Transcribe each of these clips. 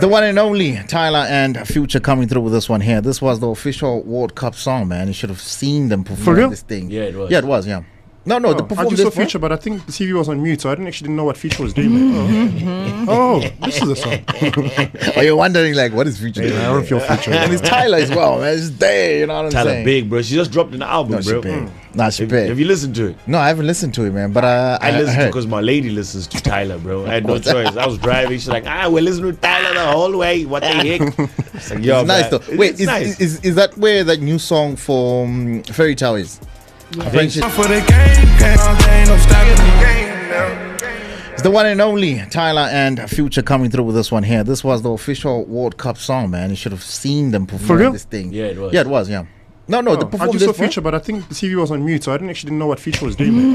The one and only Tyler and Future coming through with this one here. This was the official World Cup song, man. You should have seen them perform this thing. Yeah, it was. Yeah, it was, yeah. No, I performed just saw this, Future, but I think the TV was on mute, so I didn't know what Future was doing. Oh, this is a song. Oh, you're wondering, like, what is Future doing? I don't feel Future. And it's Tyler as well, man. It's there, you know what I'm Tyler saying? big, bro. She just dropped an album, No, she bro. big. Nah, she big. Have you listened to it? No, I haven't listened to it, man. But I listened to heard. it because my lady listens to Tyler, bro. I had no choice. I was driving. She's like, we're listening to Tyler the whole way. What the heck? It's like, yo, It's nice, man. though. Wait, It's nice. is that where that new song for Fairy Tale is? I think so. For the game, no stopping the game now. It's the one and only Tyler and Future coming through with this one here. This was the official World Cup song, man. You should have seen them perform real? this thing. Yeah, it was. Yeah, it was, yeah. No, they I performed just saw this one. Future, but I think the TV was on mute, so I didn't know what Future was doing.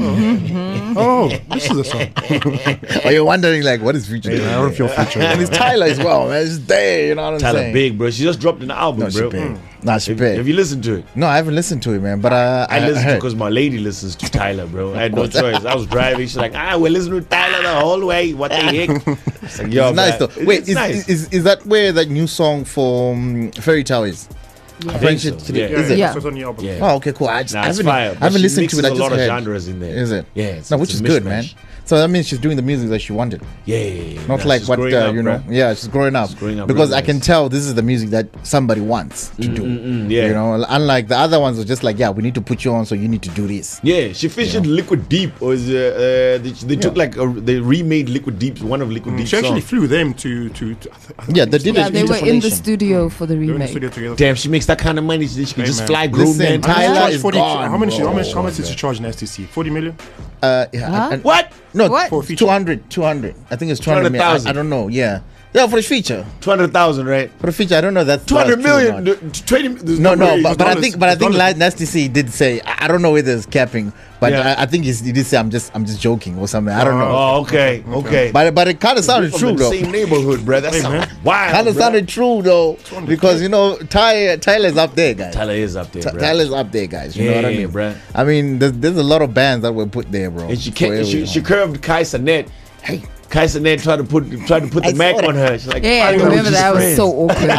Oh, this is a song. Oh, you're wondering, like, what is Future doing? I don't feel Future. And it's Tyler as well, man. It's there, you know what I'm Tyler saying? big, bro. She just dropped an album, No, she bro. big. Nah, she Have big. you listened to it? No, I haven't listened to it, man. But I listened to it heard. because my lady listens to Tyler, bro. I had no choice. I was driving. She's like, we're listening to Tyler the whole way. What the heck? It's like, yo, It's nice, man. though. Wait, It's nice. is that where that new song for Fairy Tale is? I think so. Friendship- Yeah. Is it? It was on the album. Yeah. Oh, okay, cool. I Nah, it's haven't, fire. I But haven't she listened to it. mixes I a just lot of heard. genres in there. Is it? Yeah, it's- No, it's which a is good, mishmash. man. So that means she's doing the music that she wanted. Yeah. Not Nah, like she's what growing up, you know. bro. Yeah, she's growing up. growing up because really I can nice. tell this is the music that somebody wants to do. yeah. You know, unlike the other ones, were just like, yeah, we need to put you on, so you need to do this. Yeah, she featured Liquid Deep. Or is they took like they remade Liquid Deep, one of Liquid Deep's She actually songs. flew them to Yeah, they did Yeah, it. they were in the interpolation. studio for the they were in the remake. studio together. Damn, she makes that kind of money. She can Hey, just man. fly grown Listen, men. Tyler Charge is 40 gone, how much bro. did she charge in STC? 40 million? Yeah, Huh? What? No, What? For a feature. 200. I think it's 200. 200,000. I don't know. Yeah, for the feature. 200,000, right? For the feature, I don't know. That's 200 true or million. not. 20. there's No, way. but I dollars. think Dollars. like Nasty C did say I don't know whether it's capping, but Yeah. I think he did say I'm just joking or something. I don't know. Oh, okay. But it kind of sounded From true the though. same neighborhood, bro. That's man. wild. Kind of bro. sounded true though, because you know Tyler's up there, guys. Tyler is up there, bro. Tyler's up there, guys. You know what I Yeah, mean, bruh. I mean, there's a lot of bands that were put there, bro. And she So can't. here we She are. curved Kai Sanet. Hey. Kai Sanet tried to put I the Mac saw on her. She's like, Yeah, I "Oh, we're remember just that was friends." so awkward.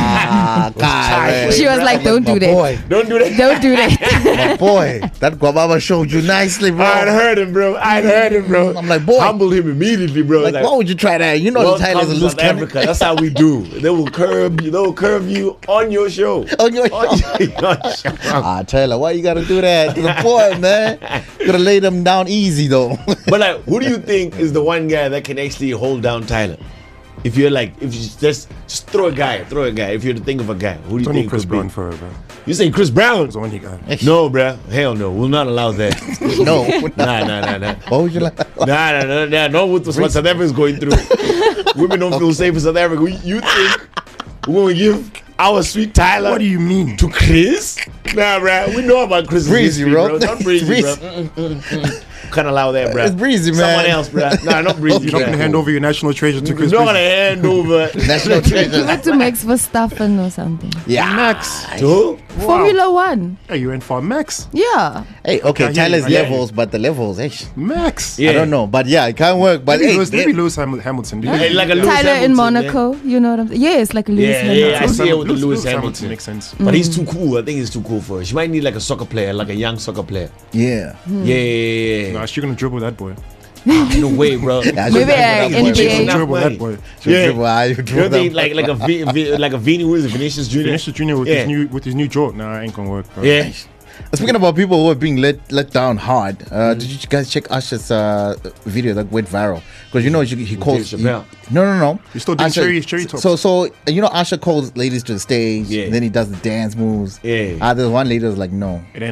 Kai, man. She was like, "Don't do My that. boy, Don't do that. Don't do that." my boy, that Guababa showed you nicely, bro. I'd heard him, bro. I'm like, boy. Humbled him immediately, bro. Like, why would you try that? You know, welcome Tyler's a to loose South cannon. Africa. That's how we do. They will curb you. They will curve you on your show. On your On show. your show. Tyler, why you gotta do that to the boy, man? You gotta lay them down easy, though. But like, who do you think is the one guy that can actually hold down Tyler? If you're like, if you just throw a guy. If you're to think of a guy, who do you Tony think Chris could be? Brown for her, bro. You saying Chris Brown? It's the one he got. No, bruh. Hell no. We'll not allow that. No. Nah. What would you like? Nah. No, with what South Africa is going through. Women don't feel safe in South Africa. You think we're going to give our sweet Tyler What do you mean? to Chris? Nah, bruh. We know about Chris. Breezy, bro. Not breezy, Breezy. bro. Can't allow that, bruh. It's breezy, man. Someone else, bruh. Nah, not breezy. You're not going to hand over your national treasure to Chris You're not Breezy. going to hand over National Give treasure. it to Max Verstappen or something. Yeah. Max. to who? Formula One. Hey, you went for Max. Yeah. Hey, okay, Okay, Tyler's yeah. levels, but the levels, Max. Yeah. I don't know. But yeah, it can't work. But Maybe hey, Lewis Hamilton. Do you Hey, think- like a Lewis Tyler in Hamilton, Monaco. You know what I'm saying? Yes, like a Lewis Yeah, Hamilton. yeah, I see it with the Lewis Hamilton. makes sense. But he's too cool. I think he's too cool for her. She might need like a soccer player, like a young soccer player. yeah. Yeah. Nah, she's going to dribble that boy. No way, bro. Yeah, Maybe she'll dribble that boy. NBA. She'll Enough dribble money. that boy. She'll Yeah. dribble- you You dribble know, that they, boy. like a Vini, who is it? Vinicius Junior. Vinicius Junior with Yeah. his new jaw. Nah, ain't gonna work, bro. Yeah. Speaking about people who are being let down hard, did you guys check Usher's video that went viral? Because you know he calls. Dave Chappelle. No. He's still doing cherry tops. So you know Usher calls ladies to the stage, Yeah. and then he does the dance moves. Yeah. There's one lady that's like, no. It ain't